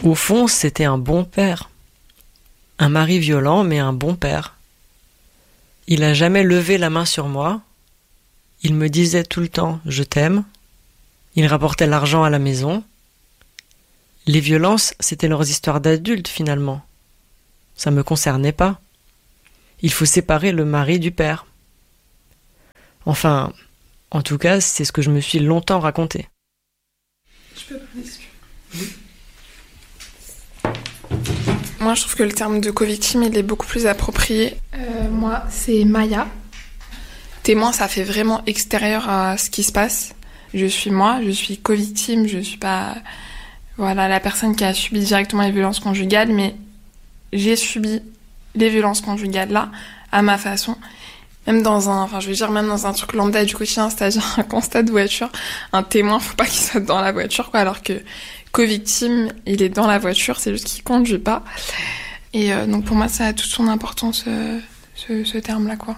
Au fond, c'était un bon père. Un mari violent, mais un bon père. Il n'a jamais levé la main sur moi. Il me disait tout le temps « je t'aime ». Il rapportait l'argent à la maison. Les violences, c'était leurs histoires d'adultes finalement. Ça me concernait pas. Il faut séparer le mari du père. Enfin, en tout cas, c'est ce que je me suis longtemps raconté. Je peux parler, Moi, je trouve que le terme de co-victime, il est beaucoup plus approprié. Moi, c'est Maya. Témoin, ça fait vraiment extérieur à ce qui se passe. Je suis moi, je suis co-victime, je suis pas la personne qui a subi directement les violences conjugales, mais j'ai subi les violences conjugales là, à ma façon. Même dans un truc lambda du quotidien, c'est-à-dire un constat de voiture, un témoin, faut pas qu'il soit dans la voiture, quoi, alors que co-victime, il est dans la voiture, c'est juste qu'il conduit pas. Et donc pour moi, ça a toute son importance, ce terme-là, quoi.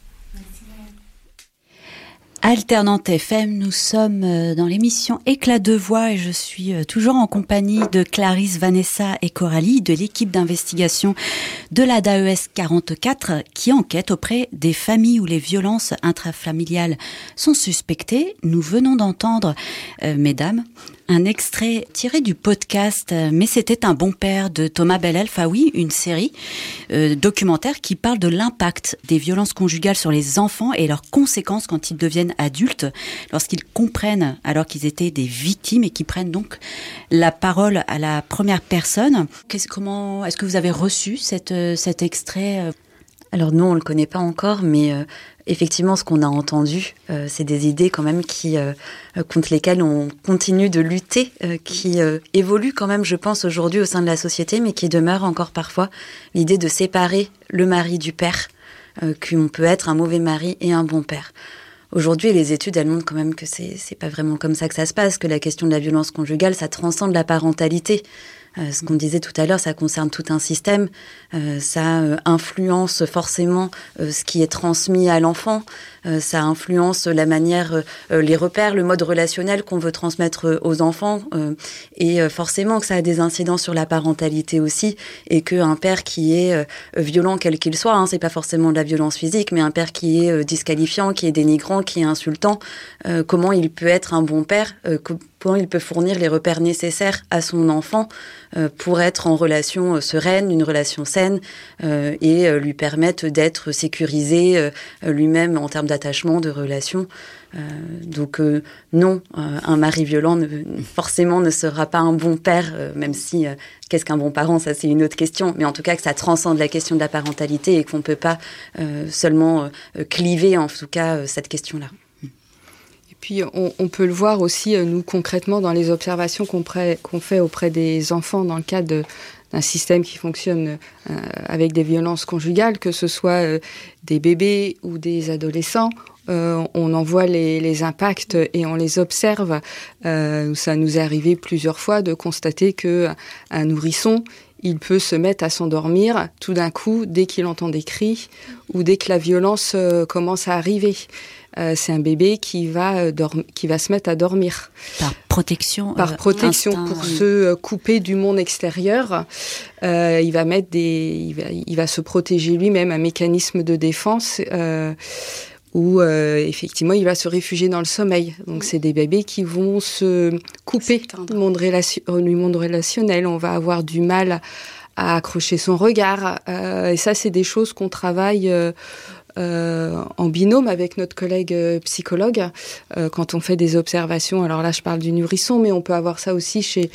Alternante FM, nous sommes dans l'émission Éclat de voix et je suis toujours en compagnie de Clarisse, Vanessa et Coralie de l'équipe d'investigation de la DAES 44 qui enquête auprès des familles où les violences intrafamiliales sont suspectées. Nous venons d'entendre, mesdames, un extrait tiré du podcast « Mais c'était un bon père » de Thomas Bellelf. Ah oui, une série documentaire qui parle de l'impact des violences conjugales sur les enfants et leurs conséquences quand ils deviennent adultes, lorsqu'ils comprennent alors qu'ils étaient des victimes et qui prennent donc la parole à la première personne. Comment est-ce que vous avez reçu cet extrait ? Alors non, on le connaît pas encore, mais effectivement, ce qu'on a entendu, c'est des idées quand même contre lesquelles on continue de lutter, qui évoluent quand même, je pense, aujourd'hui au sein de la société, mais qui demeurent encore parfois l'idée de séparer le mari du père, qu'on peut être un mauvais mari et un bon père. Aujourd'hui, les études, elles montrent quand même que c'est pas vraiment comme ça que ça se passe, que la question de la violence conjugale, ça transcende la parentalité. Ce qu'on disait tout à l'heure, ça concerne tout un système, ça influence forcément ce qui est transmis à l'enfant, ça influence la manière, les repères, le mode relationnel qu'on veut transmettre aux enfants, et forcément que ça a des incidences sur la parentalité aussi, et qu'un père qui est violent quel qu'il soit, c'est pas forcément de la violence physique, mais un père qui est disqualifiant, qui est dénigrant, qui est insultant, comment il peut être un bon père, comment il peut fournir les repères nécessaires à son enfant pour être en relation sereine, une relation saine, et lui permettre d'être sécurisé lui-même en termes d'attachement, de relation. Donc non, un mari violent forcément ne sera pas un bon père, même si qu'est-ce qu'un bon parent, ça c'est une autre question, mais en tout cas que ça transcende la question de la parentalité et qu'on ne peut pas seulement cliver en tout cas cette question-là. Puis on peut le voir aussi, nous, concrètement, dans les observations qu'on fait auprès des enfants dans le cadre d'un système qui fonctionne avec des violences conjugales, que ce soit des bébés ou des adolescents. On en voit les impacts et on les observe. Ça nous est arrivé plusieurs fois de constater qu'un nourrisson, il peut se mettre à s'endormir tout d'un coup dès qu'il entend des cris ou dès que la violence commence à arriver. C'est un bébé qui va se mettre à dormir. Par protection. Instinct, pour se couper du monde extérieur. Il va se protéger lui-même, un mécanisme de défense où effectivement il va se réfugier dans le sommeil. Donc c'est des bébés qui vont se couper du monde relationnel. On va avoir du mal à accrocher son regard. Et ça, c'est des choses qu'on travaille en binôme avec notre collègue psychologue quand on fait des observations. Alors là, je parle du nourrisson, mais on peut avoir ça aussi chez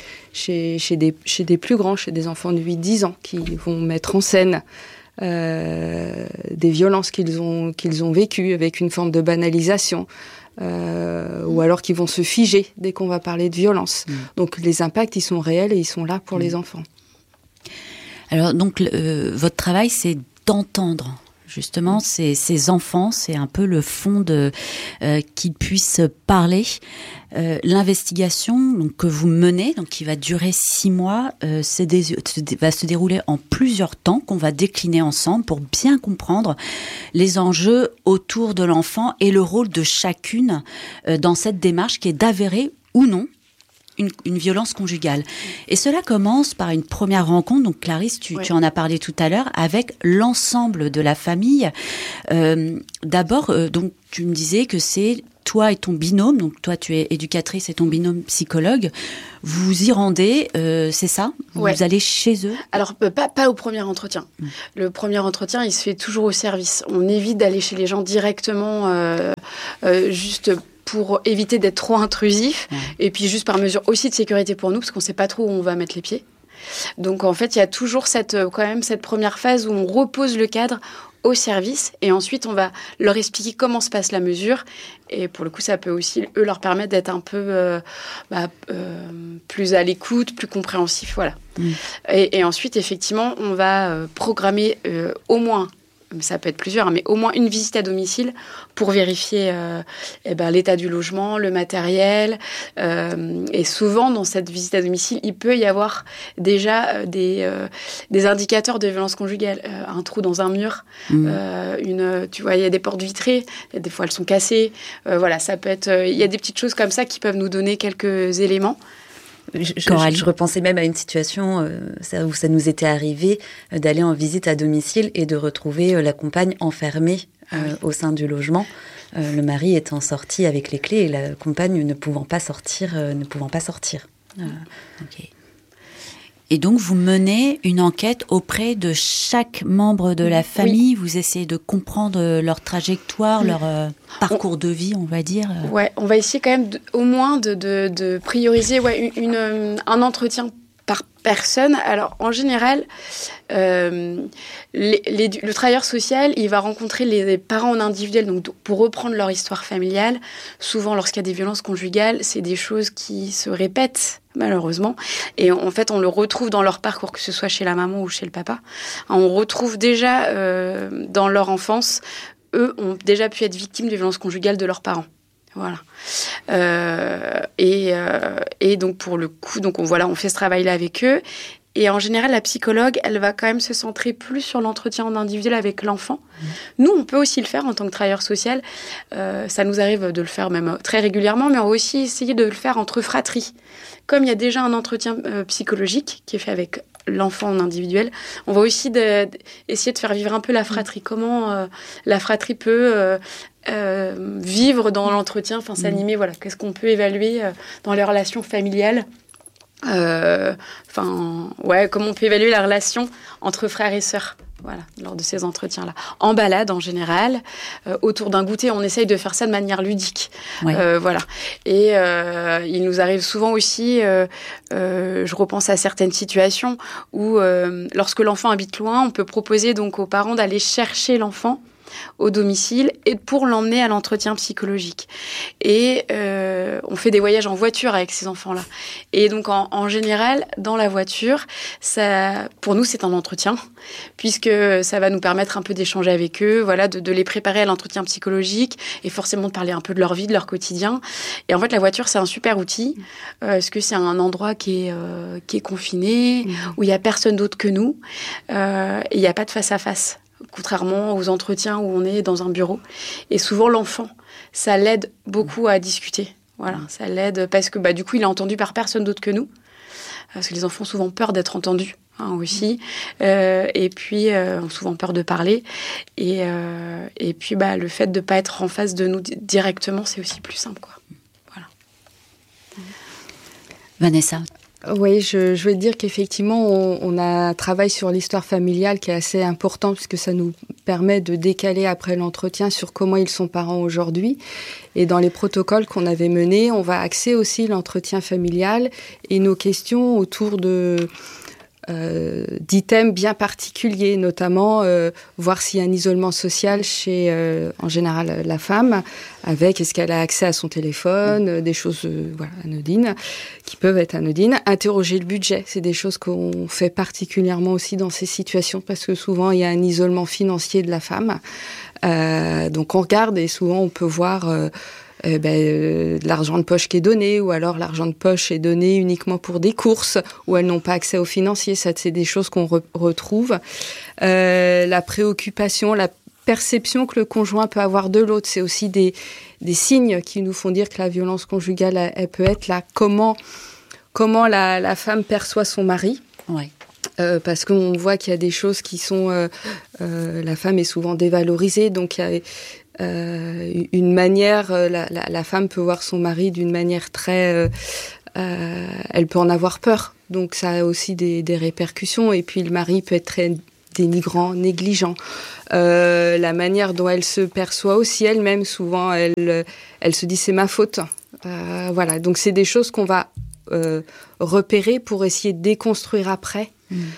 des plus grands, chez des enfants de 8-10 ans qui vont mettre en scène des violences qu'ils ont vécues avec une forme de banalisation. Ou alors qu'ils vont se figer dès qu'on va parler de violence. Donc les impacts, ils sont réels et ils sont là pour les enfants. Alors donc votre travail, c'est d'entendre justement ces enfants, c'est un peu le fond qu'ils puissent parler. L'investigation donc, que vous menez, donc qui va durer 6 mois, va se dérouler en plusieurs temps qu'on va décliner ensemble pour bien comprendre les enjeux autour de l'enfant et le rôle de chacune dans cette démarche qui est d'avérer ou non une violence conjugale. Et cela commence par une première rencontre, donc Clarisse, tu en as parlé tout à l'heure, avec l'ensemble de la famille. D'abord, donc tu me disais que c'est toi et ton binôme, donc toi tu es éducatrice et ton binôme psychologue, vous y rendez, c'est ça ? Vous allez chez eux ? Alors, pas au premier entretien. Le premier entretien, il se fait toujours au service. On évite d'aller chez les gens directement, juste pour éviter d'être trop intrusif, et puis juste par mesure aussi de sécurité pour nous, parce qu'on ne sait pas trop où on va mettre les pieds. Donc en fait, il y a toujours cette première phase où on repose le cadre au service, et ensuite on va leur expliquer comment se passe la mesure, et pour le coup ça peut aussi leur permettre d'être un peu plus à l'écoute, plus compréhensif, voilà. Et ensuite effectivement on va programmer au moins, ça peut être plusieurs, mais au moins une visite à domicile pour vérifier l'état du logement, le matériel. Et souvent, dans cette visite à domicile, il peut y avoir déjà des indicateurs de violence conjugale. Un trou dans un mur, tu vois, il y a des portes vitrées, des fois elles sont cassées. Voilà, ça peut être... Il y a des petites choses comme ça qui peuvent nous donner quelques éléments. Je repensais même à une situation où ça nous était arrivé d'aller en visite à domicile et de retrouver la compagne enfermée au sein du logement, le mari étant sorti avec les clés et la compagne ne pouvant pas sortir. Okay. Et donc, vous menez une enquête auprès de chaque membre de la famille. Oui. Vous essayez de comprendre leur trajectoire, leur parcours de vie, on va dire. Ouais, on va essayer quand même au moins de prioriser un entretien par personne. Alors, en général, le travailleur social, il va rencontrer les parents en individuel, donc pour reprendre leur histoire familiale. Souvent, lorsqu'il y a des violences conjugales, c'est des choses qui se répètent, malheureusement. Et en fait, on le retrouve dans leur parcours, que ce soit chez la maman ou chez le papa. On retrouve déjà dans leur enfance, eux ont déjà pu être victimes de violences conjugales de leurs parents. Voilà. Et donc, pour le coup, on fait ce travail-là avec eux. Et en général, la psychologue, elle va quand même se centrer plus sur l'entretien en individuel avec l'enfant. Nous, on peut aussi le faire en tant que travailleur social. Ça nous arrive de le faire même très régulièrement, mais on va aussi essayer de le faire entre fratries. Comme il y a déjà un entretien psychologique qui est fait avec l'enfant en individuel, on va aussi essayer de faire vivre un peu la fratrie. Comment la fratrie peut vivre dans l'entretien, s'animer, voilà. Qu'est-ce qu'on peut évaluer dans les relations familiales, comment on peut évaluer la relation entre frères et sœurs, voilà, lors de ces entretiens-là. En balade, en général, autour d'un goûter, on essaye de faire ça de manière ludique. Ouais. Voilà. Et il nous arrive souvent aussi, je repense à certaines situations où, lorsque l'enfant habite loin, on peut proposer donc aux parents d'aller chercher l'enfant au domicile et pour l'emmener à l'entretien psychologique. Et on fait des voyages en voiture avec ces enfants-là. Et donc, en général, dans la voiture, ça, pour nous, c'est un entretien, puisque ça va nous permettre un peu d'échanger avec eux, voilà, de les préparer à l'entretien psychologique et forcément de parler un peu de leur vie, de leur quotidien. Et en fait, la voiture, c'est un super outil, parce que c'est un endroit qui est confiné, où il n'y a personne d'autre que nous, et il n'y a pas de face-à-face. Contrairement aux entretiens où on est dans un bureau. Et souvent, l'enfant, ça l'aide beaucoup à discuter. Voilà, ça l'aide parce que du coup, il est entendu par personne d'autre que nous. Parce que les enfants ont souvent peur d'être entendus aussi. Et puis, ont souvent peur de parler. Et puis, le fait de ne pas être en face de nous directement, c'est aussi plus simple, quoi. Voilà. Vanessa. Oui, je veux dire qu'effectivement, on a un travail sur l'histoire familiale qui est assez important puisque ça nous permet de décaler après l'entretien sur comment ils sont parents aujourd'hui. Et dans les protocoles qu'on avait menés, on va axer aussi l'entretien familial et nos questions autour d'items bien particuliers, notamment voir s'il y a un isolement social chez, en général, la femme, avec est-ce qu'elle a accès à son téléphone, des choses anodines, qui peuvent être anodines. Interroger le budget, c'est des choses qu'on fait particulièrement aussi dans ces situations, parce que souvent, il y a un isolement financier de la femme. Donc, on regarde et souvent, on peut voir... l'argent de poche qui est donné, ou alors l'argent de poche est donné uniquement pour des courses, où elles n'ont pas accès aux financiers. Ça, c'est des choses qu'on retrouve. La préoccupation, la perception que le conjoint peut avoir de l'autre, c'est aussi des signes qui nous font dire que la violence conjugale, elle peut être là. Comment comment la femme perçoit son mari. Ouais. Parce qu'on voit qu'il y a des choses qui sont... la femme est souvent dévalorisée, donc il y a une manière... La femme peut voir son mari d'une manière très... elle peut en avoir peur, donc ça a aussi des répercussions. Et puis le mari peut être très dénigrant, négligent. La manière dont elle se perçoit aussi elle-même, souvent elle se dit c'est ma faute. Voilà, donc c'est des choses qu'on va repérer pour essayer de déconstruire après,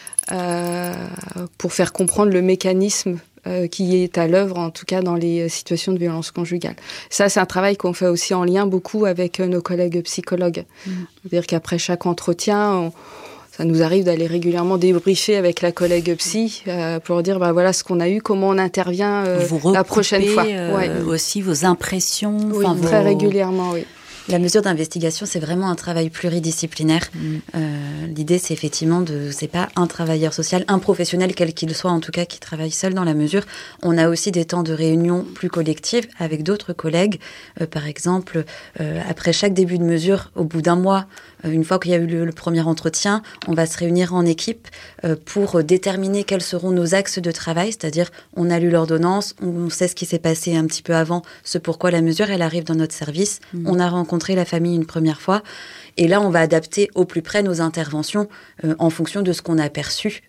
pour faire comprendre le mécanisme qui est à l'œuvre, en tout cas dans les situations de violence conjugale. Ça, c'est un travail qu'on fait aussi en lien beaucoup avec nos collègues psychologues. C'est-à-dire qu'après chaque entretien, ça nous arrive d'aller régulièrement débriefer avec la collègue psy pour dire voilà ce qu'on a eu, comment on intervient la prochaine fois. Aussi vos impressions. Oui, très régulièrement, oui. La mesure d'investigation, c'est vraiment un travail pluridisciplinaire. L'idée, c'est effectivement c'est pas un travailleur social, un professionnel quel qu'il soit, en tout cas, qui travaille seul dans la mesure. On a aussi des temps de réunion plus collectifs avec d'autres collègues. Par exemple, après chaque début de mesure, au bout d'un mois, une fois qu'il y a eu le premier entretien, on va se réunir en équipe pour déterminer quels seront nos axes de travail, c'est-à-dire on a lu l'ordonnance, on sait ce qui s'est passé un petit peu avant, ce pourquoi la mesure, elle arrive dans notre service, on a rencontré la famille une première fois, et là on va adapter au plus près nos interventions en fonction de ce qu'on a perçu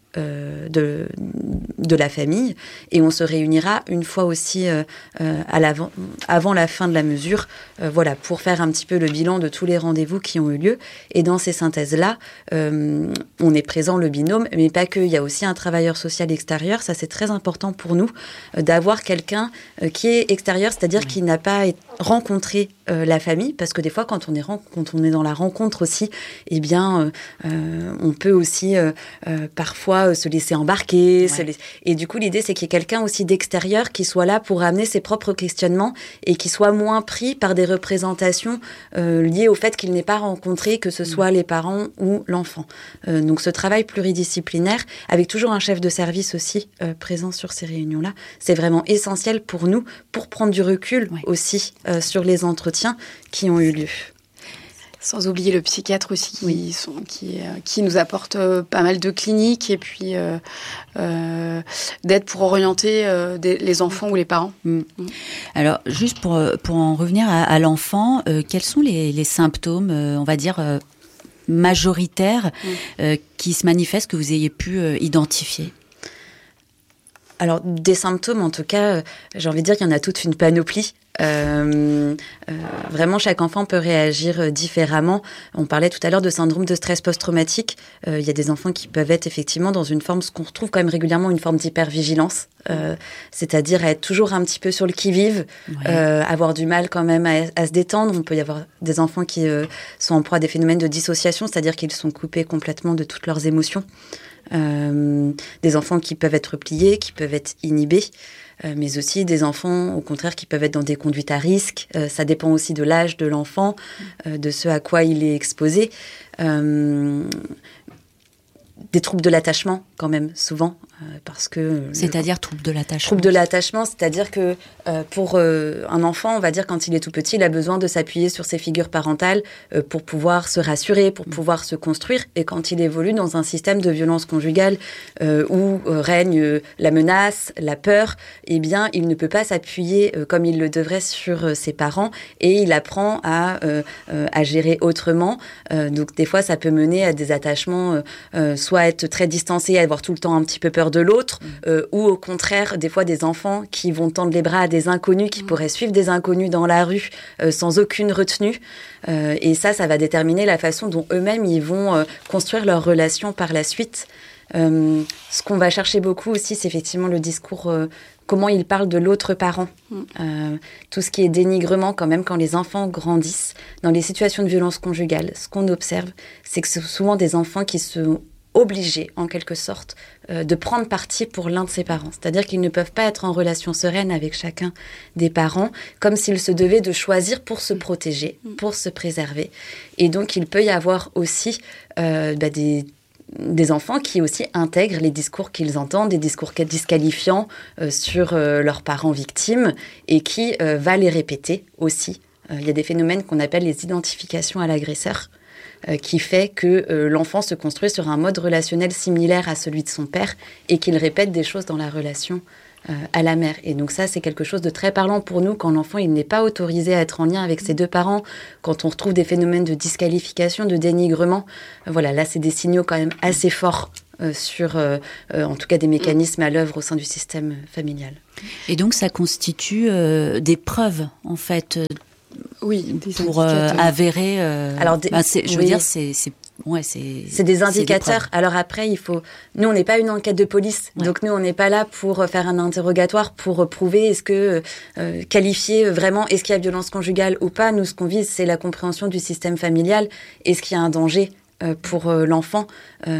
de la famille, et on se réunira une fois aussi avant la fin de la mesure, pour faire un petit peu le bilan de tous les rendez-vous qui ont eu lieu. Et dans ces synthèses-là, on est présent le binôme, mais pas que. Il y a aussi un travailleur social extérieur. Ça, c'est très important pour nous d'avoir quelqu'un qui est extérieur, c'est-à-dire qui n'a pas rencontré la famille, parce que des fois, quand on est dans la rencontre aussi, eh bien, on peut aussi parfois se laisser embarquer. Et du coup, l'idée, c'est qu'il y ait quelqu'un aussi d'extérieur qui soit là pour amener ses propres questionnements et qui soit moins pris par des représentations liées au fait qu'il n'ait pas rencontré, que ce soit les parents ou l'enfant. Donc, ce travail pluridisciplinaire, avec toujours un chef de service aussi présent sur ces réunions-là, c'est vraiment essentiel pour nous, pour prendre du recul aussi sur les entretiens qui ont eu lieu. Sans oublier le psychiatre aussi qui nous apporte pas mal de cliniques et puis d'aide pour orienter les enfants ou les parents. Alors, juste pour en revenir à l'enfant, quels sont les symptômes, on va dire, majoritaires qui se manifestent, que vous ayez pu identifier ? Alors, des symptômes, en tout cas, j'ai envie de dire qu'il y en a toute une panoplie. Vraiment, chaque enfant peut réagir différemment. On parlait tout à l'heure de syndrome de stress post-traumatique. Il y a des enfants qui peuvent être effectivement dans une forme, ce qu'on retrouve quand même régulièrement, une forme d'hypervigilance. C'est-à-dire être toujours un petit peu sur le qui-vive, avoir du mal quand même à se détendre. On peut y avoir des enfants qui sont en proie à des phénomènes de dissociation, c'est-à-dire qu'ils sont coupés complètement de toutes leurs émotions. Des enfants qui peuvent être repliés, qui peuvent être inhibés, mais aussi des enfants, au contraire, qui peuvent être dans des conduites à risque. Ça dépend aussi de l'âge de l'enfant, de ce à quoi il est exposé. Des troubles de l'attachement, quand même, souvent, parce que... C'est-à-dire troubles de l'attachement ? Troubles de l'attachement, c'est-à-dire que pour un enfant, on va dire, quand il est tout petit, il a besoin de s'appuyer sur ses figures parentales pour pouvoir se rassurer, pour pouvoir se construire. Et quand il évolue dans un système de violence conjugale où règne la menace, la peur, eh bien, il ne peut pas s'appuyer comme il le devrait sur ses parents, et il apprend à gérer autrement. Donc, des fois, ça peut mener à des attachements soit être très distancé, avoir tout le temps un petit peu peur de l'autre, ou au contraire, des fois des enfants qui vont tendre les bras à des inconnus, qui pourraient suivre des inconnus dans la rue sans aucune retenue. Et ça va déterminer la façon dont eux-mêmes ils vont construire leur relation par la suite. Ce qu'on va chercher beaucoup aussi, c'est effectivement le discours, comment ils parlent de l'autre parent. Tout ce qui est dénigrement, quand même, quand les enfants grandissent dans les situations de violence conjugale, ce qu'on observe, c'est que c'est souvent des enfants qui sont obligés, en quelque sorte, de prendre parti pour l'un de ses parents. C'est-à-dire qu'ils ne peuvent pas être en relation sereine avec chacun des parents, comme s'ils se devaient de choisir pour se protéger, pour se préserver. Et donc, il peut y avoir aussi des enfants qui aussi intègrent les discours qu'ils entendent, des discours disqualifiants sur leurs parents victimes, et qui va les répéter aussi. Il y a des phénomènes qu'on appelle les identifications à l'agresseur. qui fait que l'enfant se construit sur un mode relationnel similaire à celui de son père et qu'il répète des choses dans la relation à la mère. Et donc ça, c'est quelque chose de très parlant pour nous quand l'enfant il n'est pas autorisé à être en lien avec ses deux parents, quand on retrouve des phénomènes de disqualification, de dénigrement. Voilà, là, c'est des signaux quand même assez forts sur, en tout cas, des mécanismes à l'œuvre au sein du système familial. Et donc, ça constitue des preuves, en fait, oui, pour avérer... Alors, je veux dire, c'est des indicateurs. Alors après, nous, on n'est pas une enquête de police. Ouais. Donc nous, on n'est pas là pour faire un interrogatoire pour prouver qualifier vraiment est-ce qu'il y a violence conjugale ou pas. Nous, ce qu'on vise, c'est la compréhension du système familial. Est-ce qu'il y a un danger pour l'enfant,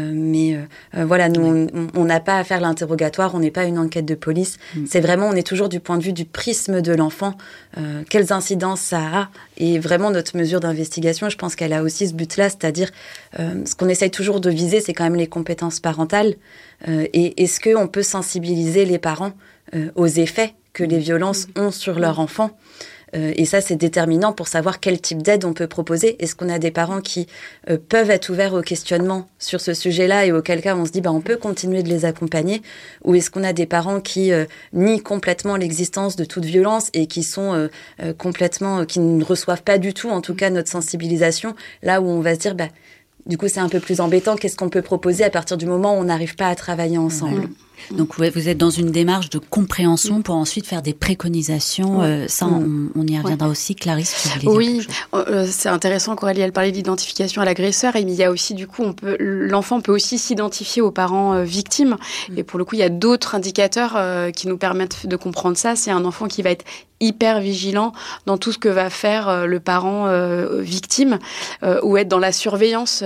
voilà, nous on n'a pas à faire l'interrogatoire, on n'est pas une enquête de police. C'est vraiment, on est toujours du point de vue du prisme de l'enfant, quelles incidences ça a, et vraiment notre mesure d'investigation, je pense qu'elle a aussi ce but-là, c'est-à-dire ce qu'on essaye toujours de viser, c'est quand même les compétences parentales, et est-ce qu'on peut sensibiliser les parents aux effets que les violences ont sur leur enfant. Et ça, c'est déterminant pour savoir quel type d'aide on peut proposer. Est-ce qu'on a des parents qui peuvent être ouverts au questionnement sur ce sujet-là et auquel cas on se dit on peut continuer de les accompagner, ou est-ce qu'on a des parents qui nient complètement l'existence de toute violence et qui sont complètement, qui ne reçoivent pas du tout, en tout cas, notre sensibilisation, là où on va se dire du coup, c'est un peu plus embêtant. Qu'est-ce qu'on peut proposer à partir du moment où on n'arrive pas à travailler ensemble ? Donc, vous êtes dans une démarche de compréhension pour ensuite faire des préconisations. Ça, on y reviendra aussi. Clarisse, tu voulais dire quelque chose ? C'est intéressant. Coralie, elle parlait d'identification à l'agresseur. Et il y a aussi, du coup, l'enfant peut aussi s'identifier aux parents victimes. Et pour le coup, il y a d'autres indicateurs qui nous permettent de comprendre ça. C'est un enfant qui va être hyper vigilant dans tout ce que va faire le parent victime ou être dans la surveillance.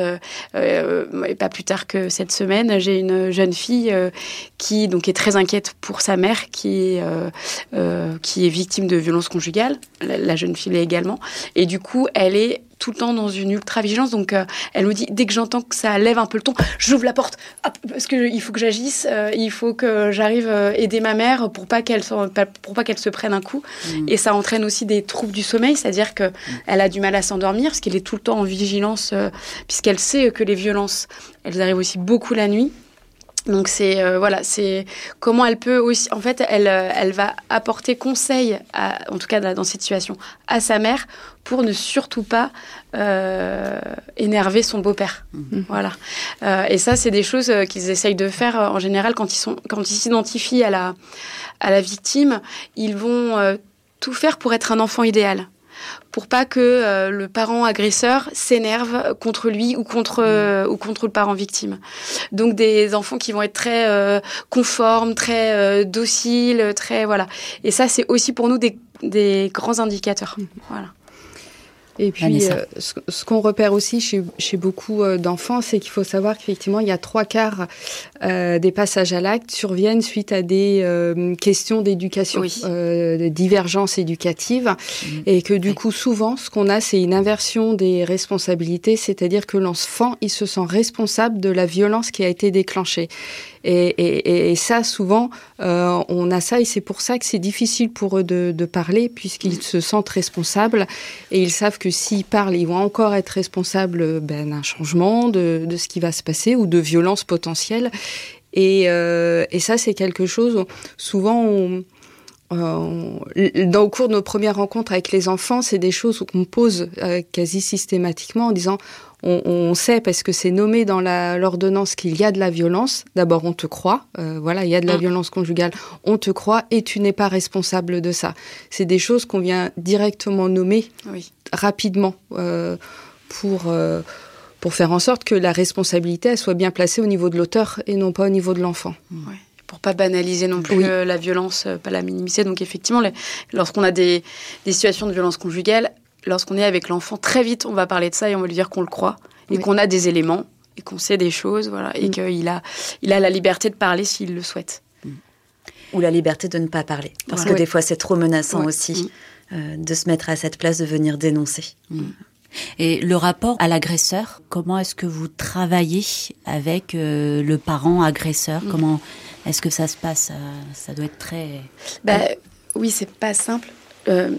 Et pas plus tard que cette semaine, j'ai une jeune fille qui donc est très inquiète pour sa mère qui est victime de violences conjugales. La jeune fille l'est également. Et du coup, elle est tout le temps dans une ultra-vigilance. Donc, elle me dit, dès que j'entends que ça lève un peu le ton, j'ouvre la porte, hop, parce qu'il faut que j'agisse, il faut que j'arrive aider ma mère pour pas qu'elle se prenne un coup. Et ça entraîne aussi des troubles du sommeil, c'est-à-dire qu'elle a du mal à s'endormir, parce qu'elle est tout le temps en vigilance, puisqu'elle sait que les violences, elles arrivent aussi beaucoup la nuit. Donc c'est comment elle peut aussi, en fait, elle va apporter conseil, en tout cas dans cette situation, à sa mère pour ne surtout pas énerver son beau-père. Voilà. Et ça, c'est des choses qu'ils essayent de faire en général quand ils s'identifient à la victime. Ils vont tout faire pour être un enfant idéal, pour pas que le parent agresseur s'énerve contre lui ou contre le parent victime. Donc des enfants qui vont être très conformes, très dociles, très voilà. Et ça, c'est aussi pour nous des grands indicateurs. Voilà. Et puis, ce qu'on repère aussi chez beaucoup d'enfants, c'est qu'il faut savoir qu'effectivement, il y a 3/4 des passages à l'acte surviennent suite à des questions d'éducation, de divergences éducatives, et que du coup, souvent, ce qu'on a, c'est une inversion des responsabilités, c'est-à-dire que l'enfant, il se sent responsable de la violence qui a été déclenchée. Et ça, souvent, on a ça, et c'est pour ça que c'est difficile pour eux de parler, puisqu'ils se sentent responsables, et ils savent que s'ils parlent, ils vont encore être responsables d'un changement, de ce qui va se passer, ou de violences potentielles. Et ça, c'est quelque chose, souvent, au cours de nos premières rencontres avec les enfants, c'est des choses qu'on pose quasi systématiquement en disant... On sait, parce que c'est nommé dans l'ordonnance, qu'il y a de la violence. D'abord, on te croit. Il y a de la violence conjugale. On te croit et tu n'es pas responsable de ça. C'est des choses qu'on vient directement nommer rapidement pour faire en sorte que la responsabilité elle soit bien placée au niveau de l'auteur et non pas au niveau de l'enfant. Oui. Pour pas banaliser non plus la violence, pas la minimiser. Donc effectivement, lorsqu'on a des situations de violence conjugale, lorsqu'on est avec l'enfant, très vite, on va parler de ça et on va lui dire qu'on le croit et qu'on a des éléments et qu'on sait des choses, et qu'il a la liberté de parler s'il le souhaite. Ou la liberté de ne pas parler. Parce que des fois, c'est trop menaçant aussi de se mettre à cette place, de venir dénoncer. Et le rapport à l'agresseur, comment est-ce que vous travaillez avec le parent agresseur ? Comment est-ce que ça se passe ? Ça doit être très... Oui, c'est pas simple.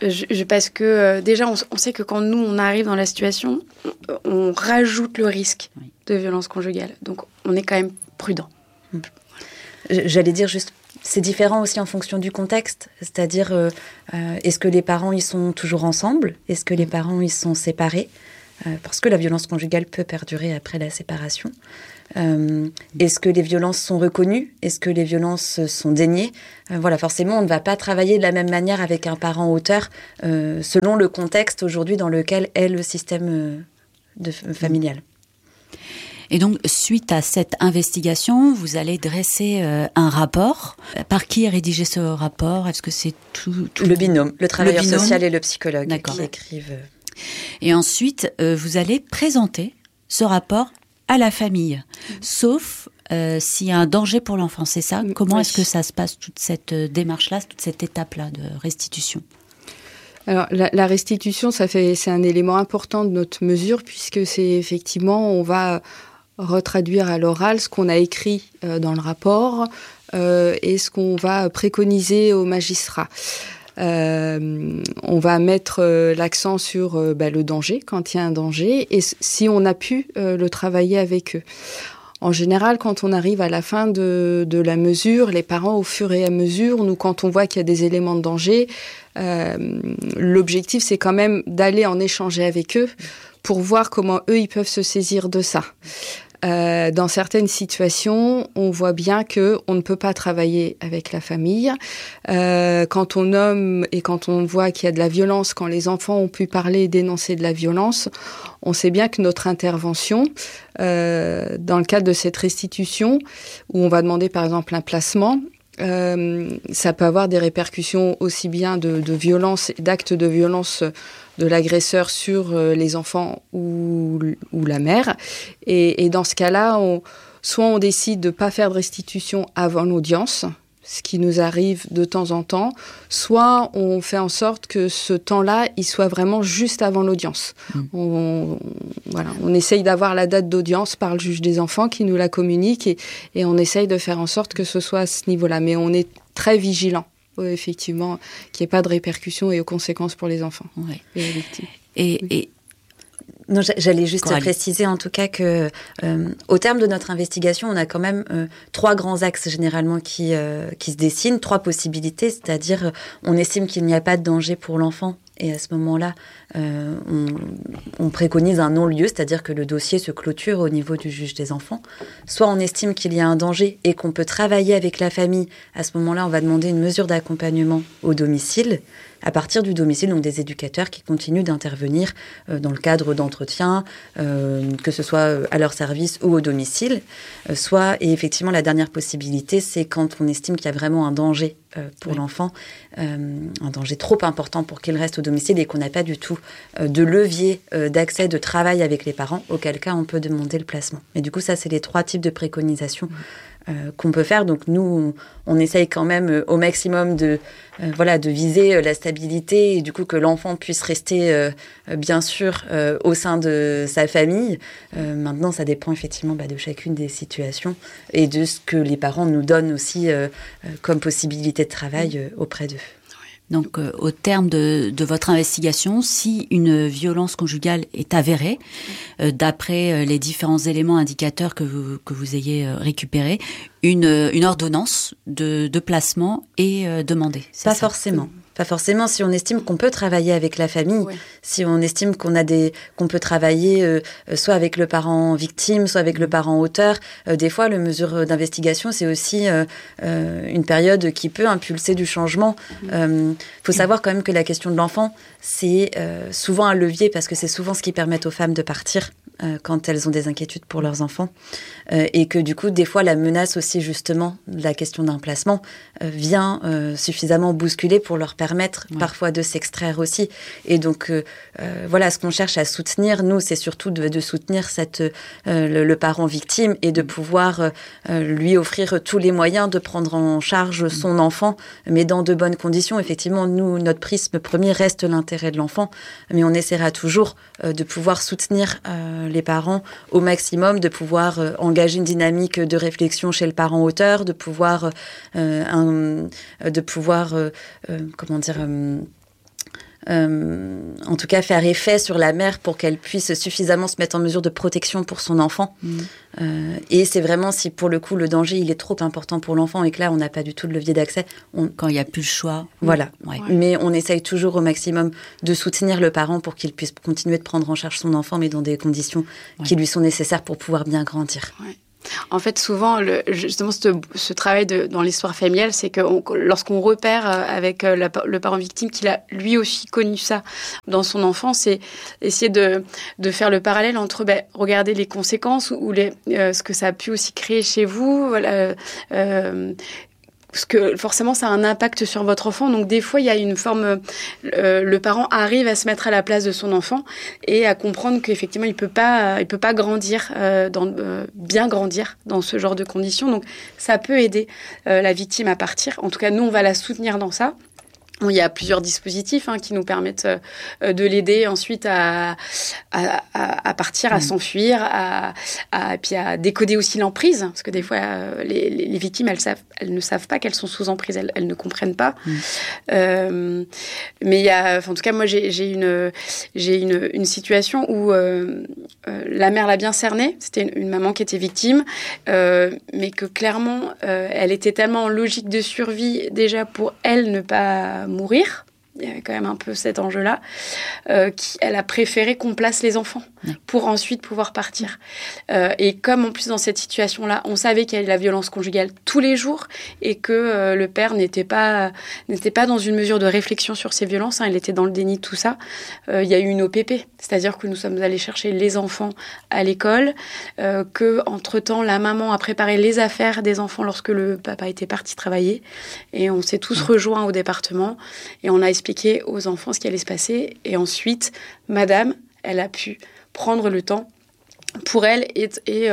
Parce que déjà, on sait que quand nous, on arrive dans la situation, on rajoute le risque de violence conjugale. Donc, on est quand même prudent. J'allais dire juste, c'est différent aussi en fonction du contexte. C'est-à-dire, est-ce que les parents, ils sont toujours ensemble ? Est-ce que les parents, ils sont séparés ? Parce que la violence conjugale peut perdurer après la séparation. Est-ce que les violences sont reconnues ? Est-ce que les violences sont déniées ? Voilà, forcément, on ne va pas travailler de la même manière avec un parent auteur selon le contexte aujourd'hui dans lequel est le système familial. Et donc, suite à cette investigation, vous allez dresser un rapport. Par qui est rédigé ce rapport ? Est-ce que c'est tout... Le binôme, le travailleur social et le psychologue qui écrivent. Et ensuite, vous allez présenter ce rapport à la famille, sauf s'il y a un danger pour l'enfant. C'est ça ? Comment est-ce que ça se passe, toute cette démarche-là, toute cette étape-là de restitution ? Alors, la restitution, c'est un élément important de notre mesure, puisque c'est effectivement, on va retraduire à l'oral ce qu'on a écrit dans le rapport et ce qu'on va préconiser aux magistrats. On va mettre l'accent sur le danger, quand il y a un danger, et si on a pu le travailler avec eux. En général, quand on arrive à la fin de la mesure, les parents, au fur et à mesure, nous, quand on voit qu'il y a des éléments de danger, l'objectif, c'est quand même d'aller en échanger avec eux pour voir comment eux, ils peuvent se saisir de ça. Dans certaines situations, on voit bien que on ne peut pas travailler avec la famille. Quand on nomme et quand on voit qu'il y a de la violence, quand les enfants ont pu parler et dénoncer de la violence, on sait bien que notre intervention, dans le cadre de cette restitution, où on va demander par exemple un placement, ça peut avoir des répercussions aussi bien de violence, d'actes de violence de l'agresseur sur les enfants ou la mère. Et dans ce cas-là, soit on décide de ne pas faire de restitution avant l'audience, ce qui nous arrive de temps en temps, soit on fait en sorte que ce temps-là, il soit vraiment juste avant l'audience. On essaye d'avoir la date d'audience par le juge des enfants qui nous la communique et on essaye de faire en sorte que ce soit à ce niveau-là. Mais on est très vigilant, effectivement, qu'il n'y ait pas de répercussions et aux conséquences pour les enfants et les victimes. Et non, j'allais juste préciser en tout cas que au terme de notre investigation, on a quand même 3 grands axes généralement qui se dessinent, 3 possibilités, c'est-à-dire on estime qu'il n'y a pas de danger pour l'enfant et à ce moment-là, on préconise un non-lieu, c'est-à-dire que le dossier se clôture au niveau du juge des enfants. Soit on estime qu'il y a un danger et qu'on peut travailler avec la famille, à ce moment-là, on va demander une mesure d'accompagnement au domicile. À partir du domicile, donc des éducateurs qui continuent d'intervenir dans le cadre d'entretien, que ce soit à leur service ou au domicile. Et effectivement, la dernière possibilité, c'est quand on estime qu'il y a vraiment un danger pour l'enfant, un danger trop important pour qu'il reste au domicile et qu'on n'a pas du tout de levier d'accès, de travail avec les parents, auquel cas on peut demander le placement. Mais du coup, ça, c'est les 3 types de préconisations qu'on peut faire. Donc nous, on essaye quand même au maximum de viser la stabilité et du coup que l'enfant puisse rester bien sûr au sein de sa famille. Maintenant, ça dépend effectivement de chacune des situations et de ce que les parents nous donnent aussi comme possibilité de travail auprès d'eux. Donc, au terme de votre investigation, si une violence conjugale est avérée, d'après les différents éléments indicateurs que vous ayez récupérés, une ordonnance de placement est demandée. Pas forcément. Pas forcément si on estime qu'on peut travailler avec la famille, si on estime qu'on peut travailler soit avec le parent victime, soit avec le parent auteur. Des fois, le mesure d'investigation, c'est aussi une période qui peut impulser du changement. Faut savoir quand même que la question de l'enfant, c'est souvent un levier parce que c'est souvent ce qui permet aux femmes de partir quand elles ont des inquiétudes pour leurs enfants. Et que du coup, des fois, la menace aussi, justement, de la question d'un placement vient suffisamment bousculer pour leur permettre parfois de s'extraire aussi. Et donc, ce qu'on cherche à soutenir, nous, c'est surtout de soutenir le parent victime et de pouvoir lui offrir tous les moyens de prendre en charge son enfant, mais dans de bonnes conditions. Effectivement, nous, notre prisme premier reste l'intérêt de l'enfant, mais on essaiera toujours de pouvoir soutenir les parents au maximum, de pouvoir engager une dynamique de réflexion chez le parent auteur, de pouvoir en tout cas faire effet sur la mère pour qu'elle puisse suffisamment se mettre en mesure de protection pour son enfant. Et c'est vraiment si pour le coup le danger il est trop important pour l'enfant et que là on n'a pas du tout de levier d'accès. Quand il n'y a plus le choix. Voilà. Mais on essaye toujours au maximum de soutenir le parent pour qu'il puisse continuer de prendre en charge son enfant, mais dans des conditions qui lui sont nécessaires pour pouvoir bien grandir. En fait, souvent, justement, ce travail dans l'histoire familiale, c'est que lorsqu'on repère avec le parent victime qu'il a lui aussi connu ça dans son enfance, c'est essayer de faire le parallèle entre regarder les conséquences ou ce que ça a pu aussi créer chez vous. Voilà, parce que forcément, ça a un impact sur votre enfant. Donc, des fois, il y a une forme... le parent arrive à se mettre à la place de son enfant et à comprendre qu'effectivement, il peut pas grandir, bien grandir dans ce genre de conditions. Donc, ça peut aider la victime à partir. En tout cas, nous, on va la soutenir dans ça. Il y a plusieurs dispositifs qui nous permettent de l'aider ensuite à partir, à s'enfuir, puis à décoder aussi l'emprise, parce que des fois les victimes elles ne savent pas qu'elles sont sous emprise, elles ne comprennent pas. Mais il y a, en tout cas moi j'ai une situation où la mère l'a bien cerné. C'était une maman qui était victime, mais que clairement elle était tellement en logique de survie déjà pour elle ne pas mourir. Il y avait quand même un peu cet enjeu-là. Elle a préféré qu'on place les enfants pour ensuite pouvoir partir. Et comme en plus dans cette situation-là, on savait qu'il y avait la violence conjugale tous les jours et que le père n'était pas dans une mesure de réflexion sur ces violences, il était dans le déni de tout ça. Il y a eu une OPP, c'est-à-dire que nous sommes allés chercher les enfants à l'école, que entre-temps la maman a préparé les affaires des enfants lorsque le papa était parti travailler, et on s'est tous rejoints au département et on a expliqué aux enfants ce qui allait se passer. Et ensuite, madame, elle a pu prendre le temps pour elle et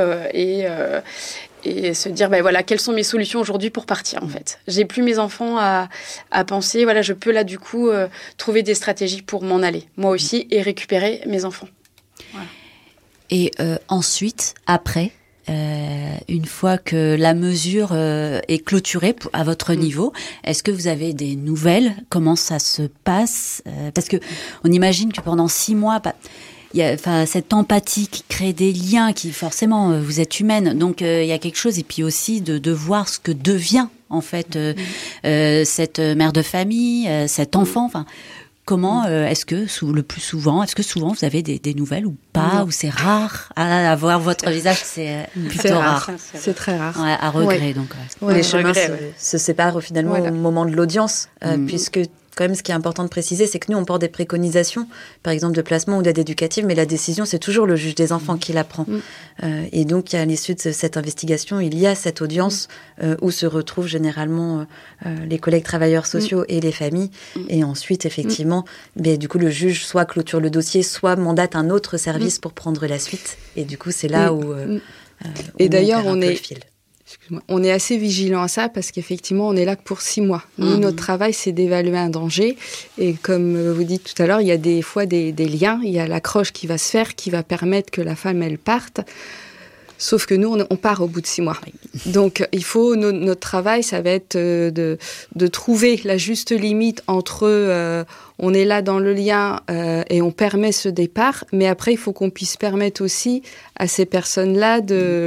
se dire voilà, quelles sont mes solutions aujourd'hui pour partir en fait. J'ai plus mes enfants à penser, voilà, je peux là du coup trouver des stratégies pour m'en aller moi aussi et récupérer mes enfants. Voilà. Et ensuite, après, une fois que la mesure est clôturée à votre niveau, est-ce que vous avez des nouvelles? Comment ça se passe? Parce que on imagine que pendant 6 mois, il y a cette empathie qui crée des liens, qui forcément, vous êtes humaine, donc il y a quelque chose, et puis aussi de voir ce que devient en fait cette mère de famille, cet enfant, enfin... Comment est-ce que le plus souvent, vous avez des nouvelles ou pas, ou c'est rare à voir votre visage, c'est plutôt rare. C'est très rare. Ouais, à regret donc. Les chemins se séparent finalement au moment de l'audience, puisque quand même ce qui est important de préciser, c'est que nous on porte des préconisations, par exemple de placement ou d'aide éducative, mais la décision c'est toujours le juge des enfants qui la prend. Et donc à l'issue de cette investigation, il y a cette audience où se retrouvent généralement les collègues travailleurs sociaux et les familles. Et ensuite effectivement, du coup le juge soit clôture le dossier, soit mandate un autre service pour prendre la suite. Et du coup c'est là où et d'ailleurs on est assez vigilant à ça parce qu'effectivement, on est là que pour 6 mois. Nous, notre travail, c'est d'évaluer un danger. Et comme vous dites tout à l'heure, il y a des fois des liens. Il y a l'accroche qui va se faire, qui va permettre que la femme, elle parte. Sauf que nous, on part au bout de 6 mois. Donc, il faut notre travail, ça va être de trouver la juste limite entre on est là dans le lien et on permet ce départ. Mais après, il faut qu'on puisse permettre aussi à ces personnes-là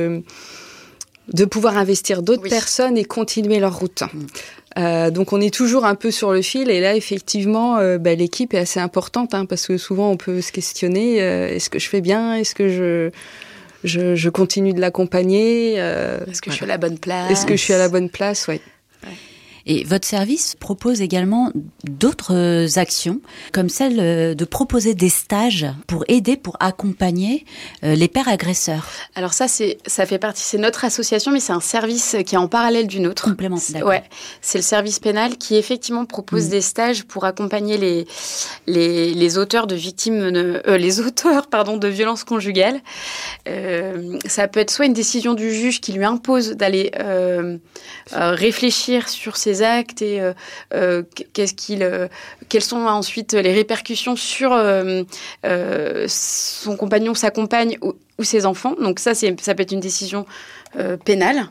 de pouvoir investir d'autres personnes et continuer leur route. Donc on est toujours un peu sur le fil et là effectivement l'équipe est assez importante parce que souvent on peut se questionner est-ce que je fais bien, est-ce que je continue de l'accompagner, est-ce que je suis à la bonne place, ouais. Et votre service propose également d'autres actions, comme celle de proposer des stages pour aider, pour accompagner les pères agresseurs. Alors ça fait partie, c'est notre association, mais c'est un service qui est en parallèle du nôtre. Complément, d'accord. Ouais, c'est le service pénal qui effectivement propose des stages pour accompagner les auteurs de de violences conjugales. Ça peut être soit une décision du juge qui lui impose d'aller réfléchir sur ses actes et quelles sont ensuite les répercussions sur son compagnon, sa compagne ou ses enfants. Donc ça peut être une décision pénale.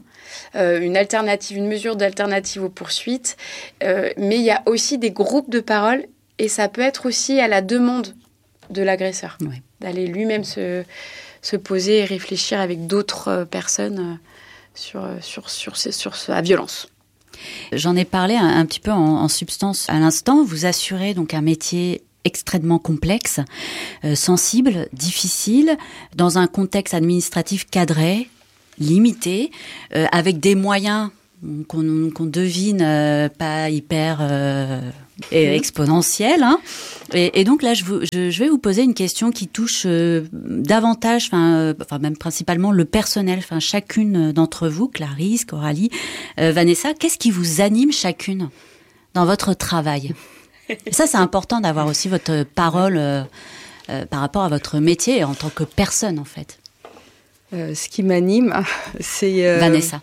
Une mesure d'alternative aux poursuites. Mais il y a aussi des groupes de parole Et ça peut être aussi à la demande de l'agresseur, d'aller lui-même se poser et réfléchir avec d'autres personnes sur sa violence. J'en ai parlé un petit peu en substance à l'instant. Vous assurez donc un métier extrêmement complexe, sensible, difficile, dans un contexte administratif cadré, limité, avec des moyens qu'on devine pas hyper exponentiels. Hein. Et donc là, je vais vous poser une question qui touche davantage, enfin même principalement le personnel. Enfin, chacune d'entre vous, Clarisse, Coralie, Vanessa, qu'est-ce qui vous anime chacune dans votre travail ? Et ça, c'est important d'avoir aussi votre parole par rapport à votre métier en tant que personne, en fait. Ce qui m'anime, c'est... Vanessa.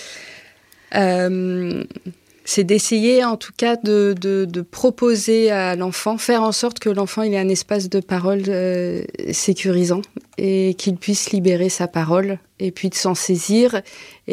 C'est d'essayer, en tout cas, de proposer à l'enfant, faire en sorte que l'enfant il ait un espace de parole sécurisant et qu'il puisse libérer sa parole et puis de s'en saisir